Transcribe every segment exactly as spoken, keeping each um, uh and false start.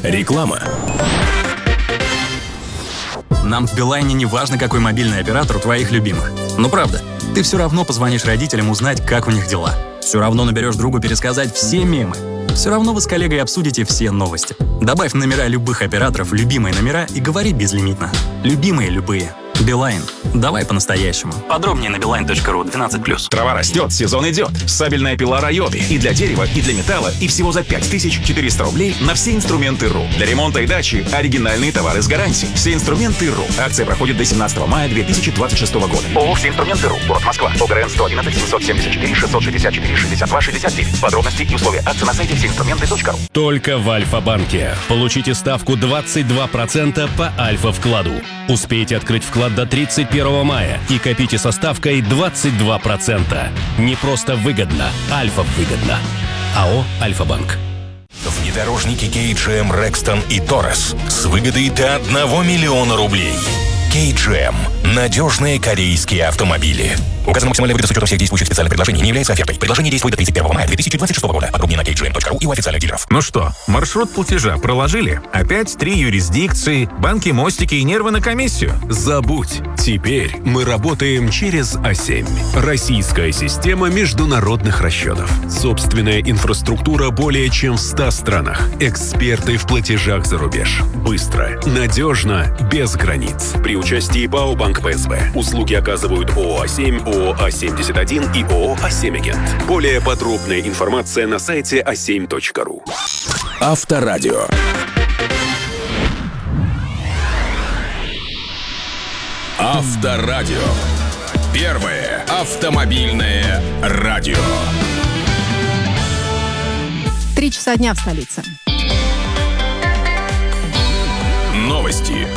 Реклама. Нам в Билайне не важно, какой мобильный оператор у твоих любимых. Ну правда, ты все равно позвонишь родителям узнать, как у них дела. Все равно наберешь другу пересказать все мемы. Все равно вы с коллегой обсудите все новости. Добавь номера любых операторов в любимые номера и говори безлимитно. Любимые любые. Билайн. Давай по-настоящему. Подробнее на билайн точка ру двенадцать плюс. Трава растет, сезон идет. Сабельная пила Райоби. И для дерева, и для металла. И всего за пять тысяч четыреста рублей на все инструменты РУ. Для ремонта и дачи оригинальные товары с гарантией. Все инструменты РУ. Акция проходит до семнадцатого мая две тысячи двадцать шестого года. ООО «Все инструменты РУ». Город Москва. ОГРН сто одиннадцать семьсот семьдесят четыре шестьсот шестьдесят четыре шестьдесят два шестьдесят девять. Подробности и условия акции на сайте все инструменты точка ру. Только в Альфа-банке. Получите ставку двадцать два процента по Альфа-вкладу. Успейте открыть вклад до тридцать первого мая и копите со ставкой двадцать два процента. Не просто выгодно, Альфа-выгодно. АО «Альфа-банк». Внедорожники кей джи эм Rexton и Taurus с выгодой до одного миллиона рублей. кей джи эм – надежные корейские автомобили. Указана максимальная выгода с учетом всех действующих специальных предложений не является офертой. Предложение действует до тридцать первого мая две тысячи двадцать шестого года. Подробнее на кей джи эм точка ру и у официальных дилеров. Ну что, маршрут платежа проложили? Опять три юрисдикции, банки, мостики и нервы на комиссию? Забудь. Теперь мы работаем через а семь. Российская система международных расчетов. Собственная инфраструктура более чем в ста странах. Эксперты в платежах за рубеж. Быстро, надежно, без границ. При участии ПАО «Банк пэ эс бэ». Услуги оказывают ООО «А семь», ООО «А семьдесят один» и ООО «А семь Агент». Более подробная информация на сайте а семь точка ру. Авторадио. Авторадио. Первое автомобильное радио. Три часа дня в столице. Новости.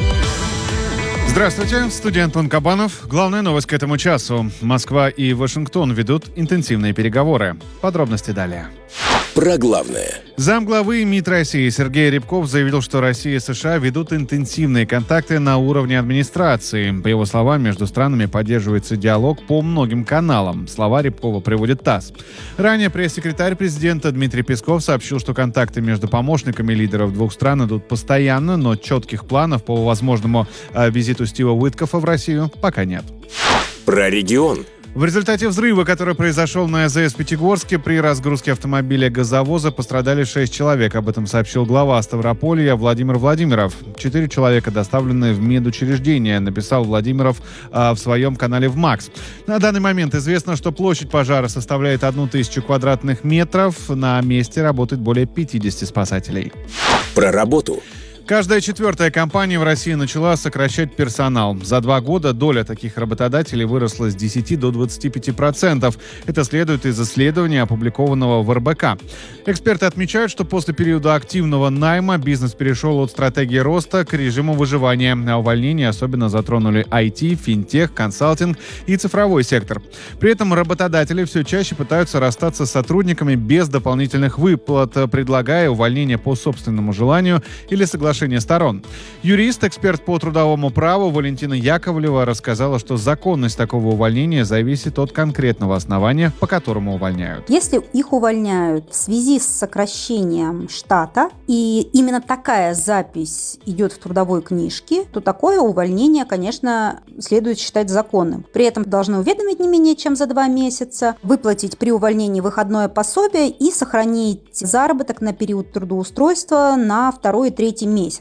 Здравствуйте, в студии Антон Кабанов. Главная новость к этому часу. Москва и Вашингтон ведут интенсивные переговоры. Подробности далее. Про главное. Замглавы МИД России Сергей Рябков заявил, что Россия и США ведут интенсивные контакты на уровне администрации. По его словам, между странами поддерживается диалог по многим каналам. Слова Рябкова приводит ТАСС. Ранее пресс-секретарь президента Дмитрий Песков сообщил, что контакты между помощниками лидеров двух стран идут постоянно, но четких планов по возможному э, визиту Стива Уиткофа в Россию пока нет. Про регион. В результате взрыва, который произошел на а зэ эс Пятигорске, при разгрузке автомобиля газовоза пострадали шесть человек. Об этом сообщил глава Ставрополья Владимир Владимиров. Четыре человека доставлены в медучреждение, написал Владимиров а, в своем канале в МАКС. На данный момент известно, что площадь пожара составляет одну тысячу квадратных метров. На месте работает более пятьдесят спасателей. Про работу. Каждая четвертая компания в России начала сокращать персонал. За два года доля таких работодателей выросла с десяти до двадцати пяти процентов. Это следует из исследования, опубликованного в эр бэ ка. Эксперты отмечают, что после периода активного найма бизнес перешел от стратегии роста к режиму выживания. А увольнения особенно затронули ай ти, финтех, консалтинг и цифровой сектор. При этом работодатели все чаще пытаются расстаться с сотрудниками без дополнительных выплат, предлагая увольнение по собственному желанию или соглашение сторон. Юрист, эксперт по трудовому праву Валентина Яковлева рассказала, что законность такого увольнения зависит от конкретного основания, по которому увольняют. Если их увольняют в связи с сокращением штата, и именно такая запись идет в трудовой книжке, то такое увольнение, конечно, следует считать законным. При этом должны уведомить не менее чем за два месяца, выплатить при увольнении выходное пособие и сохранить заработок на период трудоустройства на второй и третий месяц.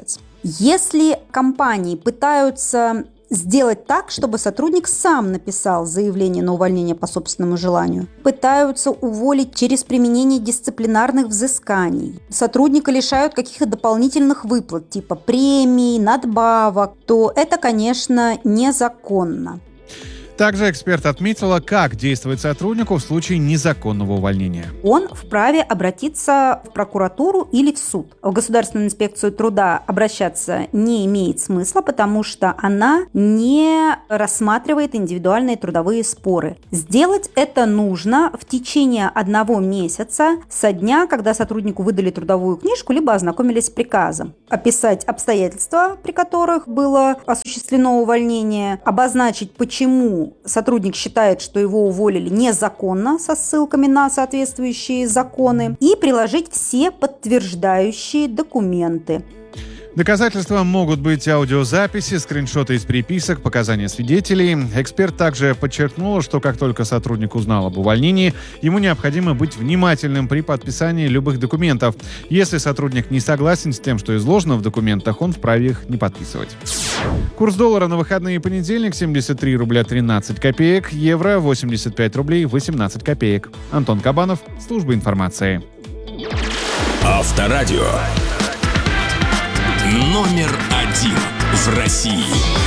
Если компании пытаются сделать так, чтобы сотрудник сам написал заявление на увольнение по собственному желанию, пытаются уволить через применение дисциплинарных взысканий, сотрудника лишают каких-то дополнительных выплат, типа премий, надбавок, то это, конечно, незаконно. Также эксперт отметила, как действовать сотруднику в случае незаконного увольнения. Он вправе обратиться в прокуратуру или в суд. В Государственную инспекцию труда обращаться не имеет смысла, потому что она не рассматривает индивидуальные трудовые споры. Сделать это нужно в течение одного месяца со дня, когда сотруднику выдали трудовую книжку, либо ознакомились с приказом. Описать обстоятельства, при которых было осуществлено увольнение, обозначить, почему почему сотрудник считает, что его уволили незаконно, со ссылками на соответствующие законы, и приложить все подтверждающие документы. Доказательством могут быть аудиозаписи, скриншоты из переписок, показания свидетелей. Эксперт также подчеркнул, что как только сотрудник узнал об увольнении, ему необходимо быть внимательным при подписании любых документов. Если сотрудник не согласен с тем, что изложено в документах, он вправе их не подписывать. Курс доллара на выходные и понедельник: семьдесят три рубля тринадцать копеек, евро восемьдесят пять рублей восемнадцать копеек. Антон Кабанов, служба информации. Авторадио. Номер один в России.